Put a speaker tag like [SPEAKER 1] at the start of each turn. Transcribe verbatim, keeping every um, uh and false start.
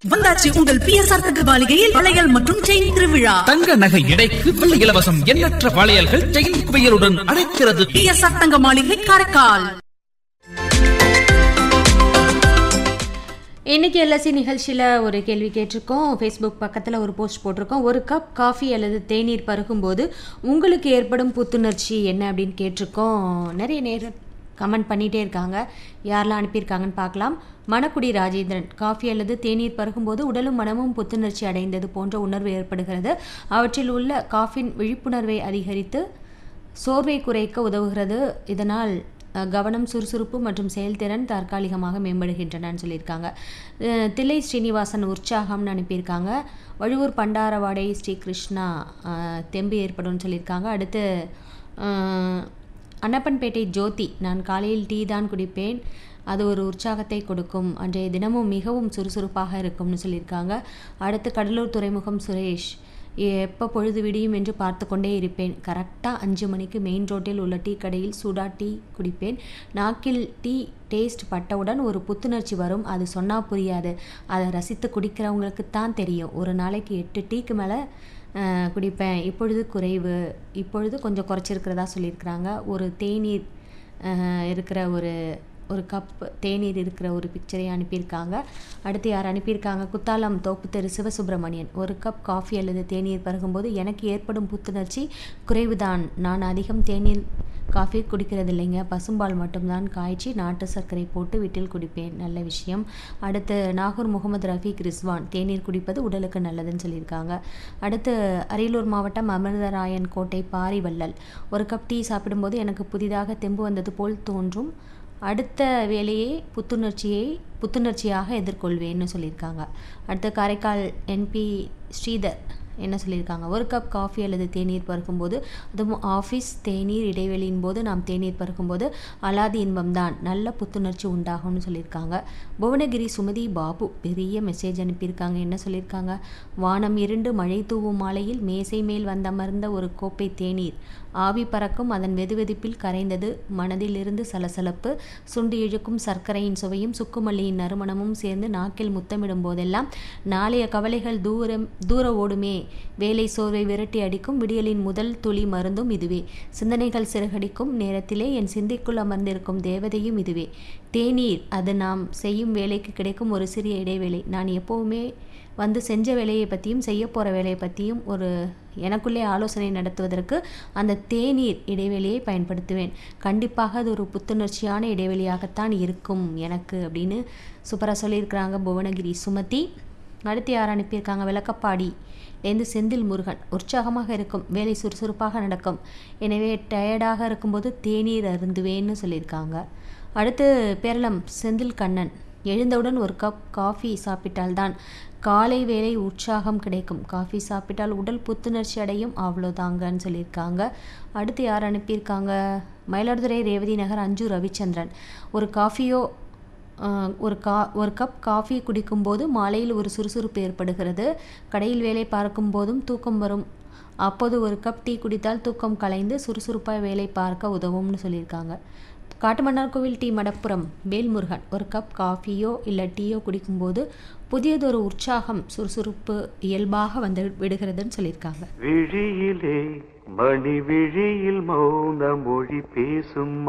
[SPEAKER 1] வந்தாச்சு உங்கள் B S R தகவலிகையில் வளையல் மற்றும் செயின் திருவிழா.
[SPEAKER 2] தங்க நகை எடைக்கு வெள்ளி இலவசம். எண்ணற்ற வளையல்கள் செயின் குவியலுடன் அழைக்கிறது.
[SPEAKER 1] பி எஸ் ஆர் தங்க மாளிகை காரைக்கால்.
[SPEAKER 3] இன்றைக்கி எல்எஸ்சி நிகழ்ச்சியில் ஒரு கேள்வி கேட்டிருக்கோம். ஃபேஸ்புக் பக்கத்தில் ஒரு போஸ்ட் போட்டிருக்கோம். ஒரு கப் காஃபி அல்லது தேநீர் பருகும்போது உங்களுக்கு ஏற்படும் புத்துணர்ச்சி என்ன அப்படின்னு கேட்டிருக்கோம். நிறைய நேரம் கமெண்ட் பண்ணிகிட்டே இருக்காங்க. யாரெல்லாம் அனுப்பியிருக்காங்கன்னு பார்க்கலாம். மணக்குடி ராஜேந்திரன், காஃபி அல்லது தேநீர் பருகும்போது உடலும் மனமும் புத்துணர்ச்சி அடைந்தது போன்ற உணர்வு ஏற்படுகிறது. அவற்றில் உள்ள காஃபின் விழிப்புணர்வை அதிகரித்து சோர்வை குறைக்க உதவுகிறது. இதனால் கவனம், சுறுசுறுப்பு மற்றும் செயல்திறன் தற்காலிகமாக மேம்படுகின்றனன்னு சொல்லியிருக்காங்க. தில்லை ஸ்ரீனிவாசன் உற்சாகம்னு அனுப்பியிருக்காங்க. வழுவூர் பண்டாரவாடை ஸ்ரீ கிருஷ்ணா தெம்பு ஏற்படும்னு சொல்லியிருக்காங்க. அடுத்து அன்னப்பன்பேட்டை ஜோதி, நான் காலையில் டீ தான் குடிப்பேன், அது ஒரு உற்சாகத்தை கொடுக்கும், அன்றைய தினமும் மிகவும் சுறுசுறுப்பாக இருக்கும்னு சொல்லியிருக்காங்க. அடுத்து கடலூர் துறைமுகம் சுரேஷ், எப்போ பொழுது விடியும் என்று பார்த்து கொண்டே இருப்பேன், கரெக்டாக அஞ்சு மணிக்கு மெயின் ரோட்டில் உள்ள டீ கடையில் சூடா டீ குடிப்பேன், நாக்கில் டீ டேஸ்ட் பட்டவுடன் ஒரு புத்துணர்ச்சி வரும், அது சொன்னால் புரியாது, அதை ரசித்து குடிக்கிறவங்களுக்கு தான் தெரியும். ஒரு நாளைக்கு எட்டு டீக்கு மேலே குடிப்பேன், இப்பொழுது குறைவு, இப்பொழுது கொஞ்சம் குறைச்சிருக்கிறதா சொல்லியிருக்கிறாங்க. ஒரு தேநீர் இருக்கிற ஒரு ஒரு கப் தேநீர் இருக்கிற ஒரு பிக்சரை அனுப்பியிருக்காங்க. அடுத்து யார் அனுப்பியிருக்காங்க? குத்தாலம் தோப்பு தெரு சிவசுப்பிரமணியன், ஒரு கப் காஃபி அல்லது தேநீர் பருகும்போது எனக்கு ஏற்படும் புத்துணர்ச்சி குறைவுதான், நான் அதிகம் தேநீர் காஃபி குடிக்கிறது இல்லைங்க, பசும்பால் மட்டும்தான் காய்ச்சி நாட்டு சர்க்கரை போட்டு வீட்டில் குடிப்பேன், நல்ல விஷயம். அடுத்து நாகூர் முகமது ரஃபீக் ரிஸ்வான், தேநீர் குடிப்பது உடலுக்கு நல்லதுன்னு சொல்லியிருக்காங்க. அடுத்து அரியலூர் மாவட்டம் அமிர்தராயன் கோட்டை பாரிவள்ளல், ஒரு கப் டீ சாப்பிடும்போது எனக்கு புதிதாக தெம்பு வந்தது போல் தோன்றும், அடுத்த வேலையை புத்துணர்ச்சியை புத்துணர்ச்சியாக எதிர்கொள்வேன்னு சொல்லியிருக்காங்க. அடுத்து காரைக்கால் என்பி ஸ்ரீதர் என்ன சொல்லியிருக்காங்க? ஒரு கப் காஃபி அல்லது தேநீர் பருகும்போது, அதுவும் ஆஃபீஸ் தேநீர் இடைவெளியின் போது நாம் தேநீர் பருகும்போது அலாதி இன்பம்தான், நல்ல புத்துணர்ச்சி உண்டாகும்னு சொல்லியிருக்காங்க. புவனகிரி சுமதி பாபு பெரிய மெசேஜ் அனுப்பியிருக்காங்க. என்ன சொல்லியிருக்காங்க? வானம் இருண்டு மழை தூவும் மாலையில் மேசை மேல் வந்தமர்ந்த ஒரு கோப்பை தேநீர், ஆவி பறக்கும் அதன் வெதுவெதுப்பில் கரைந்தது மனதில் இருந்து சலசலப்பு, சுண்டி இழுக்கும் சர்க்கரையின் சுவையும் சுக்குமல்லியின் நறுமணமும் சேர்ந்து நாக்கில் முத்தமிடும் போதெல்லாம் நாளைய கவலைகள் தூரம் தூர ஓடுமே, வேலை சோர்வை விரட்டி அடிக்கும் விடியலின் முதல் துளி மருந்தும் இதுவே, சிந்தனைகள் சிறகடிக்கும் நேரத்திலே என் சிந்தைக்குள் அமர்ந்திருக்கும் தேவதையும் இதுவே, தேநீர் அது நாம் செய்யும் வேலைக்கு கிடைக்கும் ஒரு சிறிய இடைவேளை, நான் எப்போவுமே வந்து செஞ்ச வேலையை பற்றியும் செய்ய போகிற வேலையை பற்றியும் ஒரு எனக்குள்ளே ஆலோசனை நடத்துவதற்கு அந்த தேநீர் இடைவெளியை பயன்படுத்துவேன், கண்டிப்பாக அது ஒரு புத்துணர்ச்சியான இடைவெளியாகத்தான் இருக்கும் எனக்கு அப்படின்னு சூப்பராக சொல்லியிருக்கிறாங்க புவனகிரி சுமதி. அடுத்து யார் அனுப்பியிருக்காங்க? விளக்கப்பாடி லேந்து செந்தில் முருகன், உற்சாகமாக இருக்கும், வேலை சுறுசுறுப்பாக நடக்கும், எனவே டயர்டாக இருக்கும்போது தேநீர் அருந்துவேன்னு சொல்லியிருக்காங்க. அடுத்து பேரளம் செந்தில் கண்ணன், எழுந்தவுடன் ஒரு கப் காஃபி சாப்பிட்டால்தான் காலை வேலை உற்சாகம் கிடைக்கும், காஃபி சாப்பிட்டால் உடல் புத்துணர்ச்சி அடையும், அவ்வளோதாங்கன்னு சொல்லியிருக்காங்க. அடுத்து யார் அனுப்பியிருக்காங்க? மயிலாடுதுறை ரேவதி நகர் அஞ்சு ரவிச்சந்திரன், ஒரு காஃபியோ ஒரு கா ஒரு கப் காஃபி குடிக்கும்போது மாலையில் ஒரு சுறுசுறுப்பு ஏற்படுகிறது, கடையில் வேலை பார்க்கும் போதும் தூக்கம் வரும், அப்போது ஒரு கப் டீ குடித்தால் தூக்கம் கலைந்து சுறுசுறுப்பாக வேலை பார்க்க உதவும்னு சொல்லியிருக்காங்க. காட்டுமன்னார் கோவில் டி மடப்புரம் வேல்முருகன், ஒரு கப் காஃபியோ இல்லை டீயோ குடிக்கும்போது புதியதொரு உற்சாகம் சுறுசுறுப்பு இயல்பாக வந்து விடுகிறதுன்னு சொல்லியிருக்காங்க.
[SPEAKER 4] விழியிலே மணி விழியில் மௌன மொழி பேசும்